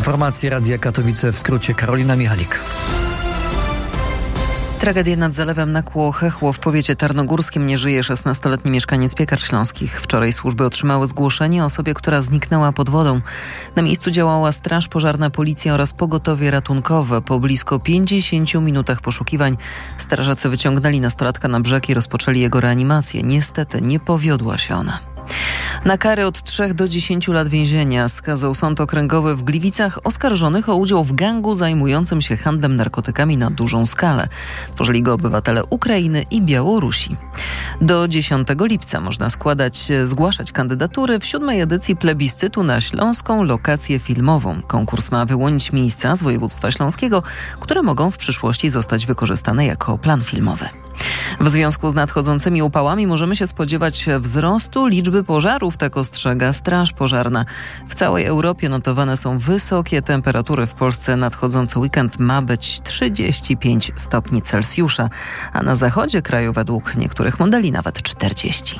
Informacje Radia Katowice, w skrócie Karolina Michalik. Tragedię nad zalewem Nakło-Chechło w powiecie tarnogórskim. Nie żyje 16-letni mieszkaniec Piekar Śląskich. Wczoraj służby otrzymały zgłoszenie o osobie, która zniknęła pod wodą. Na miejscu działała straż pożarna, policja oraz pogotowie ratunkowe. Po blisko 50 minutach poszukiwań strażacy wyciągnęli nastolatka na brzeg i rozpoczęli jego reanimację. Niestety nie powiodła się ona. Na karę od 3 do 10 lat więzienia skazał Sąd Okręgowy w Gliwicach oskarżonych o udział w gangu zajmującym się handlem narkotykami na dużą skalę. Tworzyli go obywatele Ukrainy i Białorusi. Do 10 lipca można zgłaszać kandydatury w 7. edycji plebiscytu na śląską lokację filmową. Konkurs ma wyłonić miejsca z województwa śląskiego, które mogą w przyszłości zostać wykorzystane jako plan filmowy. W związku z nadchodzącymi upałami możemy się spodziewać wzrostu liczby pożarów, tak ostrzega Straż Pożarna. W całej Europie notowane są wysokie temperatury. W Polsce nadchodzący weekend ma być 35 stopni Celsjusza, a na zachodzie kraju według niektórych modeli nawet 40.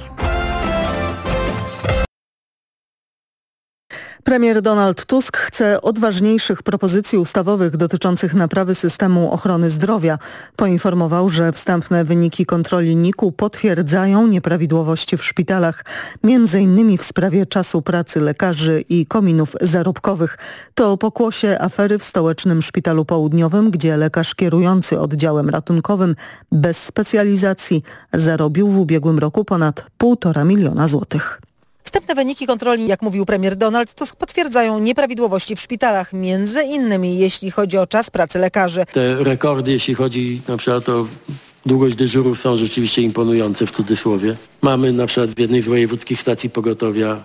Premier Donald Tusk chce odważniejszych propozycji ustawowych dotyczących naprawy systemu ochrony zdrowia. Poinformował, że wstępne wyniki kontroli NIK-u potwierdzają nieprawidłowości w szpitalach, m.in. w sprawie czasu pracy lekarzy i kominów zarobkowych. To pokłosie afery w Stołecznym Szpitalu Południowym, gdzie lekarz kierujący oddziałem ratunkowym bez specjalizacji zarobił w ubiegłym roku ponad 1,5 miliona złotych. Wstępne wyniki kontroli, jak mówił premier Donald Tusk, potwierdzają nieprawidłowości w szpitalach, między innymi jeśli chodzi o czas pracy lekarzy. Te rekordy, jeśli chodzi na przykład o długość dyżurów, są rzeczywiście imponujące w cudzysłowie. Mamy na przykład w jednej z wojewódzkich stacji pogotowia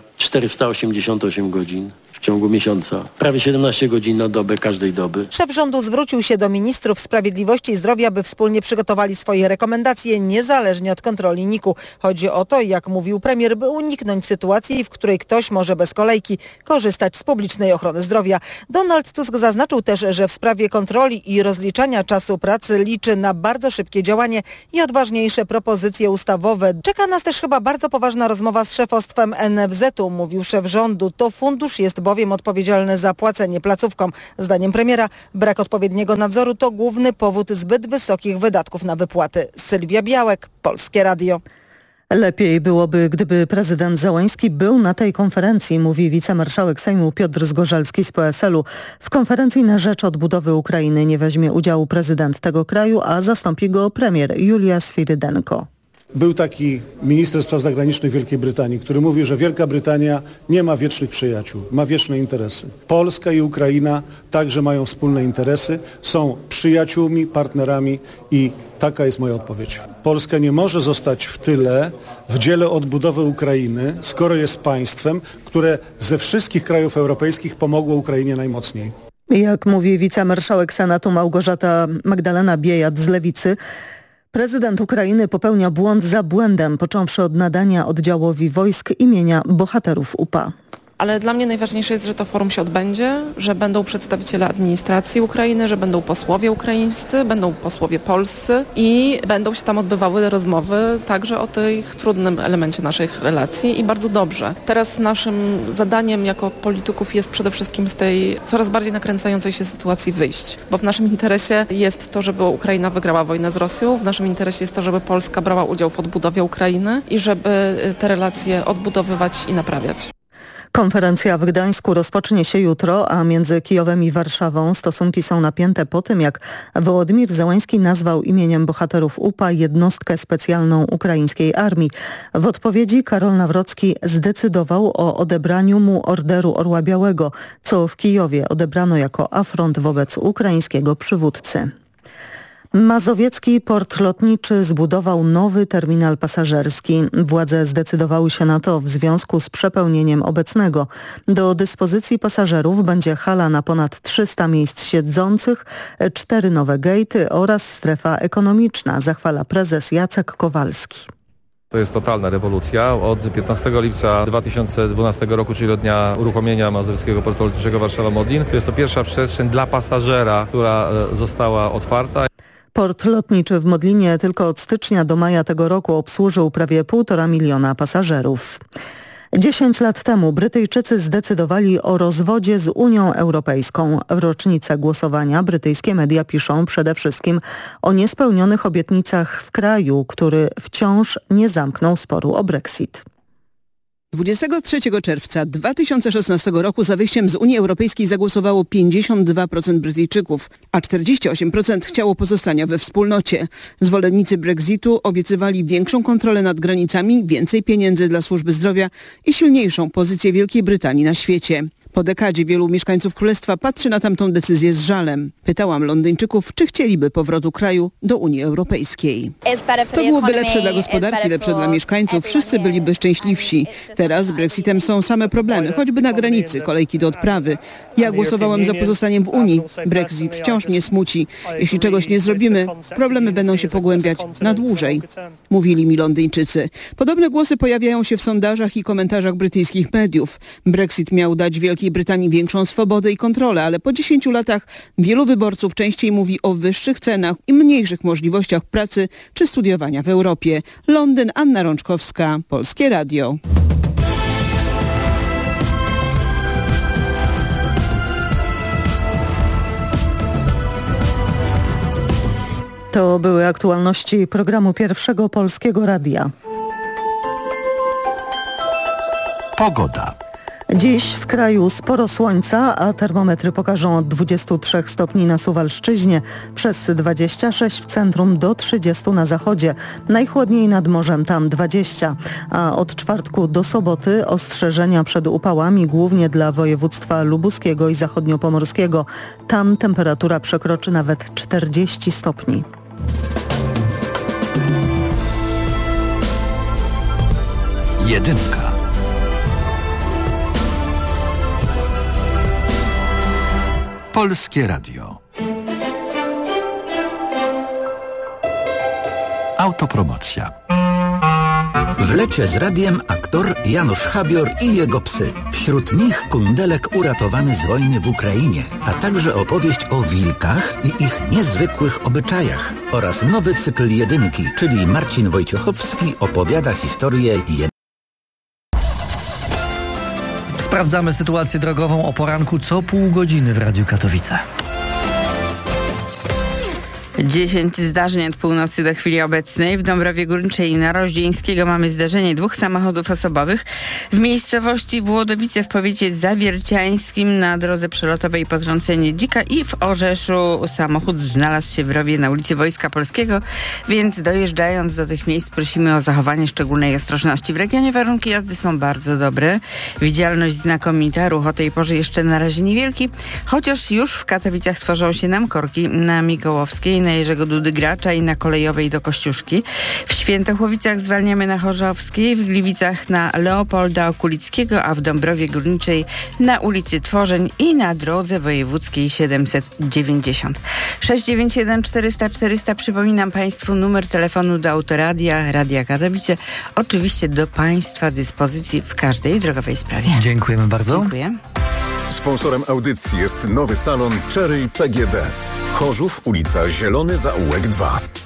488 godzin w ciągu miesiąca. Prawie 17 godzin na dobę każdej doby. Szef rządu zwrócił się do ministrów sprawiedliwości i zdrowia, by wspólnie przygotowali swoje rekomendacje niezależnie od kontroli NIK-u. Chodzi o to, jak mówił premier, by uniknąć sytuacji, w której ktoś może bez kolejki korzystać z publicznej ochrony zdrowia. Donald Tusk zaznaczył też, że w sprawie kontroli i rozliczania czasu pracy liczy na bardzo szybkie działanie i odważniejsze propozycje ustawowe. Czeka nas też chyba bardzo poważna rozmowa z szefostwem NFZ-u, mówił szef rządu. To fundusz jest bowiem odpowiedzialny za płacenie placówkom. Zdaniem premiera brak odpowiedniego nadzoru to główny powód zbyt wysokich wydatków na wypłaty. Sylwia Białek, Polskie Radio. Lepiej byłoby, gdyby prezydent Zełenski był na tej konferencji, mówi wicemarszałek Sejmu Piotr Zgorzelski z PSL-u. W konferencji na rzecz odbudowy Ukrainy nie weźmie udziału prezydent tego kraju, a zastąpi go premier Julia Swirydenko. Był taki minister spraw zagranicznych Wielkiej Brytanii, który mówił, że Wielka Brytania nie ma wiecznych przyjaciół, ma wieczne interesy. Polska i Ukraina także mają wspólne interesy, są przyjaciółmi, partnerami i taka jest moja odpowiedź. Polska nie może zostać w tyle w dziele odbudowy Ukrainy, skoro jest państwem, które ze wszystkich krajów europejskich pomogło Ukrainie najmocniej. Jak mówi wicemarszałek Senatu Małgorzata Magdalena Biejat z Lewicy, prezydent Ukrainy popełnia błąd za błędem, począwszy od nadania oddziałowi wojsk imienia bohaterów UPA. Ale dla mnie najważniejsze jest, że to forum się odbędzie, że będą przedstawiciele administracji Ukrainy, że będą posłowie ukraińscy, będą posłowie polscy i będą się tam odbywały rozmowy także o tych trudnym elemencie naszych relacji i bardzo dobrze. Teraz naszym zadaniem jako polityków jest przede wszystkim z tej coraz bardziej nakręcającej się sytuacji wyjść, bo w naszym interesie jest to, żeby Ukraina wygrała wojnę z Rosją, w naszym interesie jest to, żeby Polska brała udział w odbudowie Ukrainy i żeby te relacje odbudowywać i naprawiać. Konferencja w Gdańsku rozpocznie się jutro, a między Kijowem i Warszawą stosunki są napięte po tym, jak Wołodymyr Zełański nazwał imieniem bohaterów UPA jednostkę specjalną ukraińskiej armii. W odpowiedzi Karol Nawrocki zdecydował o odebraniu mu Orderu Orła Białego, co w Kijowie odebrano jako afront wobec ukraińskiego przywódcy. Mazowiecki port lotniczy zbudował nowy terminal pasażerski. Władze zdecydowały się na to w związku z przepełnieniem obecnego. Do dyspozycji pasażerów będzie hala na ponad 300 miejsc siedzących, 4 nowe gejty oraz strefa ekonomiczna, zachwala prezes Jacek Kowalski. To jest totalna rewolucja. Od 15 lipca 2012 roku, czyli od dnia uruchomienia Mazowieckiego Portu Lotniczego Warszawa-Modlin, to jest to pierwsza przestrzeń dla pasażera, która została otwarta. Port lotniczy w Modlinie tylko od stycznia do maja tego roku obsłużył prawie 1,5 miliona pasażerów. 10 lat temu Brytyjczycy zdecydowali o rozwodzie z Unią Europejską. W rocznicę głosowania brytyjskie media piszą przede wszystkim o niespełnionych obietnicach w kraju, który wciąż nie zamknął sporu o Brexit. 23 czerwca 2016 roku za wyjściem z Unii Europejskiej zagłosowało 52% Brytyjczyków, a 48% chciało pozostania we wspólnocie. Zwolennicy Brexitu obiecywali większą kontrolę nad granicami, więcej pieniędzy dla służby zdrowia i silniejszą pozycję Wielkiej Brytanii na świecie. Po dekadzie wielu mieszkańców Królestwa patrzy na tamtą decyzję z żalem. Pytałam Londyńczyków, czy chcieliby powrotu kraju do Unii Europejskiej. To byłoby lepsze dla gospodarki, lepsze dla mieszkańców. Wszyscy byliby szczęśliwsi. Teraz z Brexitem są same problemy, choćby na granicy, kolejki do odprawy. Ja głosowałem za pozostaniem w Unii. Brexit wciąż mnie smuci. Jeśli czegoś nie zrobimy, problemy będą się pogłębiać na dłużej, mówili mi Londyńczycy. Podobne głosy pojawiają się w sondażach i komentarzach brytyjskich mediów. Brexit miał dać Wielkiej Brytanii większą swobodę i kontrolę, ale po 10 latach wielu wyborców częściej mówi o wyższych cenach i mniejszych możliwościach pracy czy studiowania w Europie. Londyn, Anna Rączkowska, Polskie Radio. To były aktualności programu Pierwszego Polskiego Radia. Pogoda. Dziś w kraju sporo słońca, a termometry pokażą od 23 stopni na Suwalszczyźnie, przez 26 w centrum do 30 na zachodzie. Najchłodniej nad morzem, tam 20. A od czwartku do soboty ostrzeżenia przed upałami, głównie dla województwa lubuskiego i zachodniopomorskiego. Tam temperatura przekroczy nawet 40 stopni. Jedynka. Polskie Radio. Autopromocja. W lecie z radiem aktor Janusz Habior i jego psy. Wśród nich kundelek uratowany z wojny w Ukrainie, a także opowieść o wilkach i ich niezwykłych obyczajach. Oraz nowy cykl Jedynki, czyli Marcin Wojciechowski opowiada historię Sprawdzamy sytuację drogową o poranku co pół godziny w Radiu Katowice. 10 zdarzeń od północy do chwili obecnej. W Dąbrowie Górniczej i na Roździeńskiego mamy zdarzenie 2 samochodów osobowych. W miejscowości Włodowice w powiecie zawierciańskim na drodze przelotowej potrącenie dzika i w Orzeszu samochód znalazł się w rowie na ulicy Wojska Polskiego, więc dojeżdżając do tych miejsc prosimy o zachowanie szczególnej ostrożności. W regionie warunki jazdy są bardzo dobre. Widzialność znakomita, ruch o tej porze jeszcze na razie niewielki, chociaż już w Katowicach tworzą się nam korki na Mikołowskiej, na Jerzego Dudy Gracza i na Kolejowej do Kościuszki. W Świętochłowicach zwalniamy na Chorzowskiej, w Gliwicach na Leopolda Okulickiego, a w Dąbrowie Górniczej na ulicy Tworzeń i na drodze wojewódzkiej 790. 691 400 400, przypominam Państwu numer telefonu do Autoradia, Radia Katowice, oczywiście do Państwa dyspozycji w każdej drogowej sprawie. Dziękujemy bardzo. Dziękuję. Sponsorem audycji jest nowy salon Cherry PGD. Chorzów, ulica Zielony Zaułek 2.